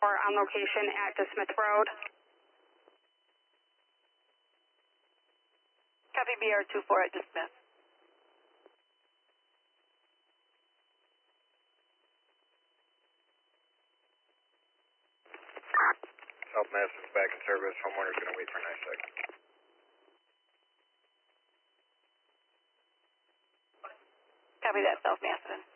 or on location at DeSmith Road. Copy BR24 at DeSmith. South Madison's back in service. Homeowner's going to wait for 9 seconds. Copy that, South Madison.